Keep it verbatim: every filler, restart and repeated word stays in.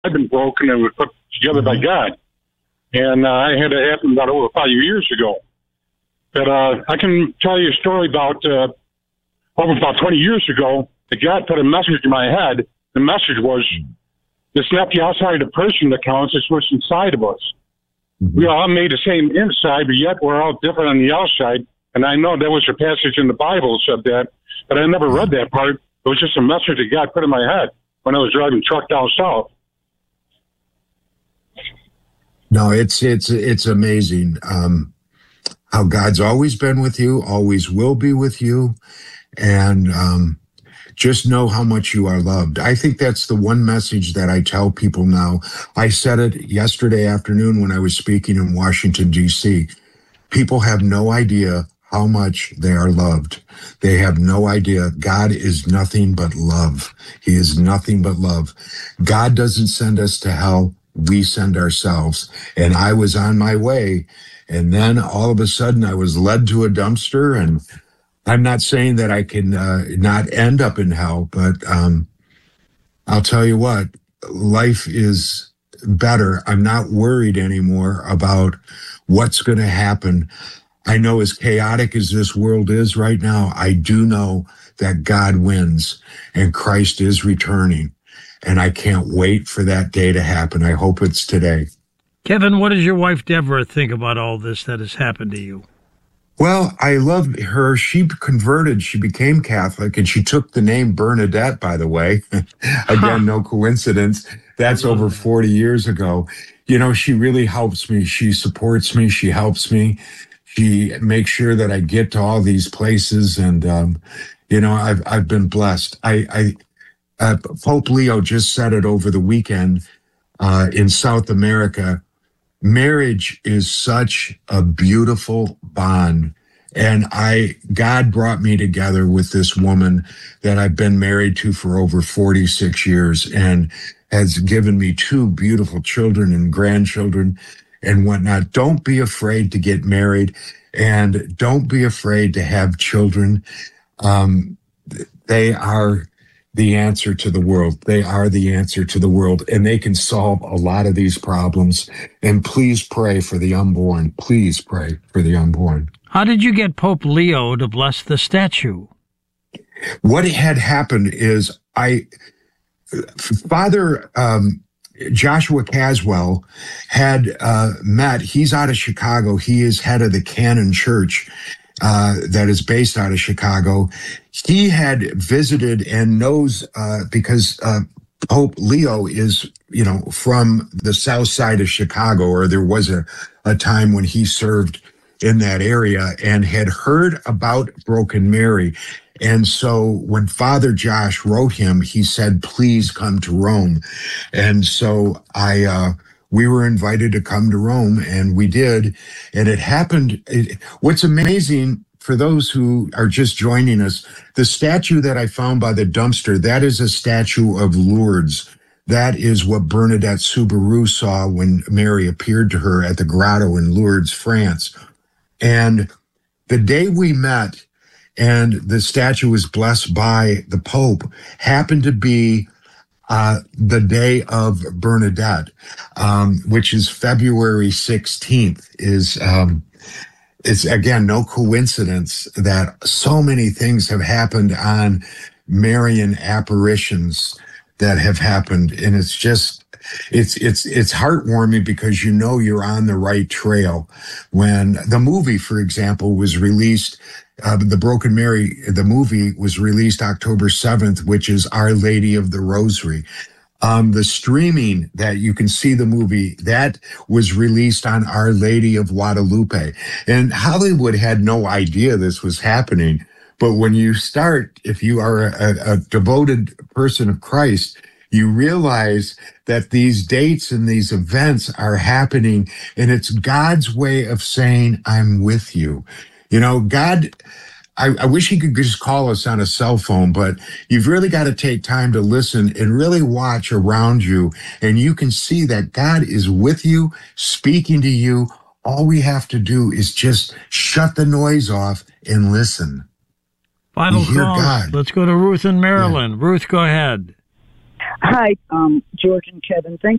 I've been broken and was put together by God. And uh, I had it happen about over five years ago. But uh, I can tell you a story about uh, over about twenty years ago that God put a message in my head. The message was, it's not the outside of the person that counts, it's what's inside of us. Mm-hmm. We all made the same inside, but yet we're all different on the outside. And I know there was a passage in the Bible that said that, but I never read that part. It was just a message that God put in my head when I was driving truck down south. No, it's it's it's amazing um, how God's always been with you, always will be with you, and um, just know how much you are loved. I think that's the one message that I tell people now. I said it yesterday afternoon when I was speaking in Washington, D C. People have no idea how much they are loved. They have no idea. God is nothing but love. He is nothing but love. God doesn't send us to hell. We send ourselves. And I was on my way. And then all of a sudden I was led to a dumpster. And I'm not saying that I can uh, not end up in hell, but um, I'll tell you what, life is better. I'm not worried anymore about what's going to happen. I know as chaotic as this world is right now, I do know that God wins and Christ is returning. And I can't wait for that day to happen. I hope it's today. Kevin, what does your wife, Deborah, think about all this that has happened to you? Well, I love her. She converted. She became Catholic, and she took the name Bernadette, by the way. Again, huh. No coincidence. That's over that. forty years ago. You know, she really helps me. She supports me. She helps me. She makes sure that I get to all these places. And, um, you know, I've I've been blessed. I, I Uh, Pope Leo just said it over the weekend uh, in South America. Marriage is such a beautiful bond. And I, God brought me together with this woman that I've been married to for over forty-six years and has given me two beautiful children and grandchildren and whatnot. Don't be afraid to get married and don't be afraid to have children. Um, they are the answer to the world. They are the answer to the world, and they can solve a lot of these problems. And please pray for the unborn. Please pray for the unborn. How did you get Pope Leo to bless the statue? What had happened is I, Father um, Joshua Caswell had uh, met, he's out of Chicago. He is head of the Canon Church uh, that is based out of Chicago. He had visited and knows, uh, because uh, Pope Leo is, you know, from the south side of Chicago, or there was a, a time when he served in that area and had heard about Broken Mary. And so when Father Josh wrote him, he said, please come to Rome. And so I, uh, we were invited to come to Rome, and we did. And it happened. It, what's amazing for those who are just joining us, the statue that I found by the dumpster, that is a statue of Lourdes. That is what Bernadette Soubirous saw when Mary appeared to her at the grotto in Lourdes, France. And the day we met and the statue was blessed by the Pope happened to be uh, the day of Bernadette, um, which is February sixteenth, is, um, it's again, no coincidence that so many things have happened on Marian apparitions that have happened. And it's just, it's, it's, it's heartwarming because you know you're on the right trail. When the movie, for example, was released, uh, the Broken Mary, the movie was released October seventh, which is Our Lady of the Rosary. Um, the streaming that you can see the movie, that was released on Our Lady of Guadalupe. And Hollywood had no idea this was happening. But when you start, if you are a, a devoted person of Christ, you realize that these dates and these events are happening, and it's God's way of saying, I'm with you. You know, God, I, I wish he could just call us on a cell phone, but you've really got to take time to listen and really watch around you. And you can see that God is with you, speaking to you. All we have to do is just shut the noise off and listen. Final call. God. Let's go to Ruth in Maryland. Yeah. Ruth, go ahead. Hi, um, George and Kevin. Thank